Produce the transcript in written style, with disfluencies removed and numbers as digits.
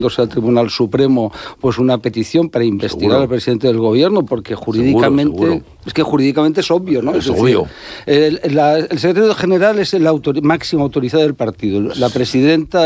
al Tribunal Supremo pues una petición para investigar al presidente del gobierno, porque jurídicamente seguro. Es que jurídicamente es obvio, ¿no? Es obvio. El secretario general es el máximo autorizado del partido. La presidenta